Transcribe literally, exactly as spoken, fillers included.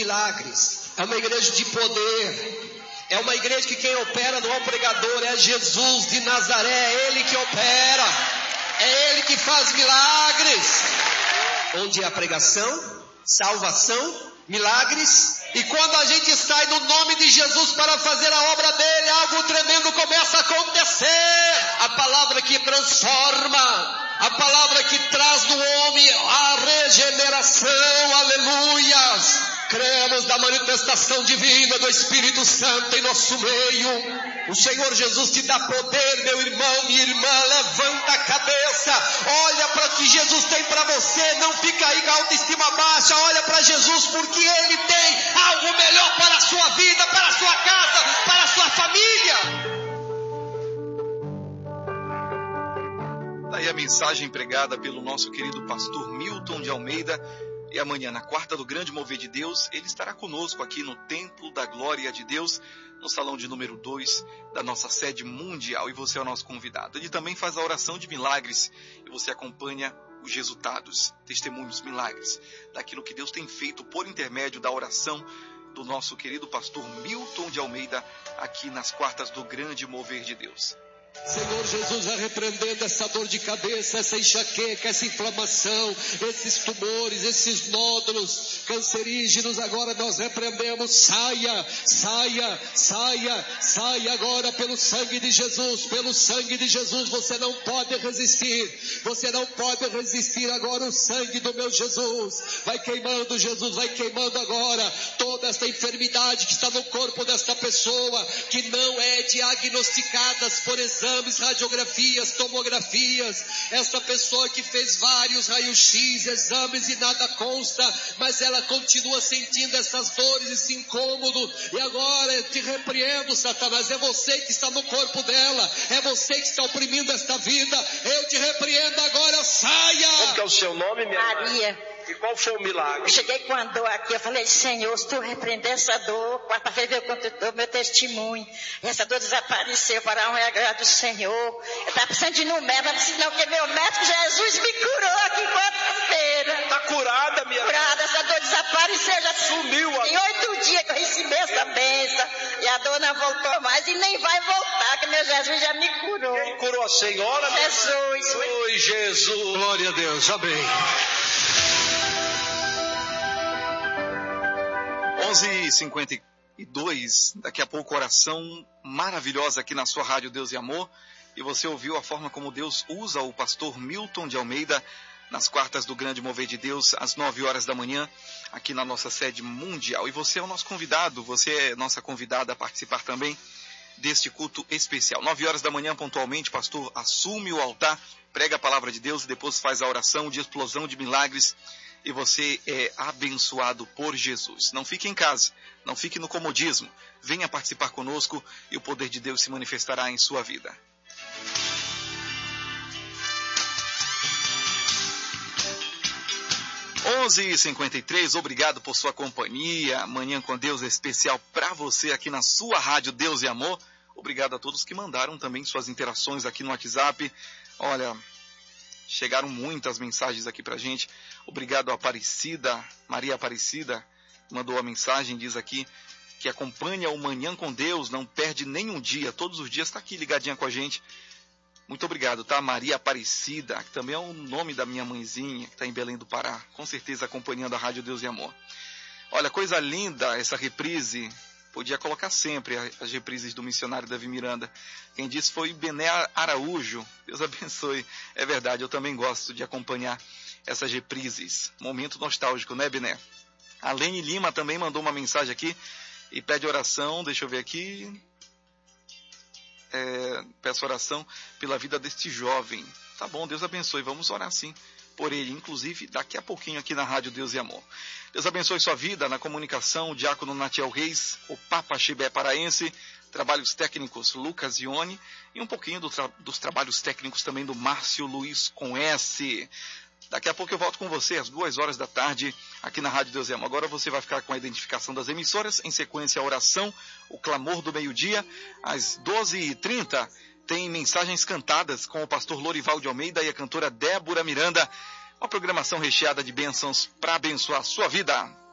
milagres, é uma igreja de poder, é uma igreja que quem opera não é o pregador, é Jesus de Nazaré, é Ele que opera, é Ele que faz milagres. Onde há pregação, salvação, milagres, e quando a gente sai no nome de Jesus para fazer a obra dele, algo tremendo começa a acontecer. A palavra que transforma, a palavra que traz no homem a regeneração, aleluias. Cremos na manifestação divina do Espírito Santo em nosso meio. O Senhor Jesus te dá poder, meu irmão, minha irmã. Levanta a cabeça, olha para o que Jesus tem para você. Não fica aí com a autoestima baixa. Olha para Jesus, porque Ele tem algo melhor para a sua vida, para a sua casa, para a sua família. Daí a mensagem pregada pelo nosso querido pastor Milton de Almeida. E amanhã, na quarta do Grande Mover de Deus, ele estará conosco aqui no Templo da Glória de Deus, no salão de número dois da nossa sede mundial. E você é o nosso convidado. Ele também faz a oração de milagres e você acompanha os resultados, testemunhos, milagres, daquilo que Deus tem feito por intermédio da oração do nosso querido pastor Milton de Almeida, aqui nas quartas do Grande Mover de Deus. Senhor Jesus, vai repreendendo essa dor de cabeça, essa enxaqueca, essa inflamação, esses tumores, esses nódulos cancerígenos. Agora nós repreendemos, saia, saia, saia, saia agora pelo sangue de Jesus, pelo sangue de Jesus. Você não pode resistir, você não pode resistir. Agora o sangue do meu Jesus vai queimando, Jesus vai queimando agora toda esta enfermidade que está no corpo desta pessoa, que não é diagnosticada por exame, exames, radiografias, tomografias. Esta pessoa que fez vários raios-x, exames e nada consta, mas ela continua sentindo essas dores, esse incômodo. E agora eu te repreendo, Satanás. É você que está no corpo dela, é você que está oprimindo esta vida. Eu te repreendo agora, saia. Como que é o seu nome, minha Maria. Irmã? E qual foi o milagre? Eu cheguei com a dor aqui, eu falei, Senhor, se tu repreender essa dor, quarta-feira eu conto o meu testemunho. E essa dor desapareceu para a honra e a glória do Senhor. Eu estava precisando de ir no médico, não, porque meu médico Jesus me curou aqui quarta-feira. Está curada, minha irmã? Curada, essa dor desapareceu, já sumiu. Tem oito dias que eu recebi essa bênção. E a dor não voltou mais e nem vai voltar, que meu Jesus já me curou. Quem curou a senhora? Jesus. Oi, Jesus. Glória a Deus, amém. onze e cinquenta e dois, daqui a pouco oração maravilhosa aqui na sua rádio Deus e Amor, e você ouviu a forma como Deus usa o pastor Milton de Almeida nas quartas do Grande Mover de Deus, às nove horas da manhã, aqui na nossa sede mundial. E você é o nosso convidado, você é nossa convidada a participar também deste culto especial. nove horas da manhã, pontualmente, pastor assume o altar, prega a palavra de Deus e depois faz a oração de explosão de milagres. E você é abençoado por Jesus. Não fique em casa, não fique no comodismo. Venha participar conosco e o poder de Deus se manifestará em sua vida. onze e cinquenta e três, obrigado por sua companhia. Manhã com Deus é especial para você aqui na sua rádio Deus e Amor. Obrigado a todos que mandaram também suas interações aqui no WhatsApp. Olha, chegaram muitas mensagens aqui pra gente. Obrigado a Aparecida, Maria Aparecida, mandou a mensagem, diz aqui que acompanha o Manhã com Deus, não perde nenhum dia, todos os dias está aqui ligadinha com a gente. Muito obrigado, tá? Maria Aparecida, que também é o nome da minha mãezinha, que está em Belém do Pará, com certeza acompanhando a Rádio Deus e Amor. Olha, coisa linda essa reprise. Podia colocar sempre as reprises do missionário Davi Miranda. Quem disse foi Bené Araújo. Deus abençoe. É verdade, eu também gosto de acompanhar essas reprises. Momento nostálgico, né, Bené? A Lene Lima também mandou uma mensagem aqui e pede oração. Deixa eu ver aqui. É, peço oração pela vida deste jovem. Tá bom, Deus abençoe. Vamos orar sim por ele, inclusive daqui a pouquinho aqui na Rádio Deus e Amor. Deus abençoe sua vida na comunicação, o diácono Natiel Reis, o Papa Chibé Paraense, trabalhos técnicos Lucas Ione e um pouquinho do tra- dos trabalhos técnicos também do Márcio Luiz com S. Daqui a pouco eu volto com você às duas horas da tarde aqui na Rádio Deus e Amor. Agora você vai ficar com a identificação das emissoras, em sequência a oração, o clamor do meio-dia, às doze e trinta. Tem mensagens cantadas com o pastor Lorival de Almeida e a cantora Débora Miranda. Uma programação recheada de bênçãos para abençoar a sua vida.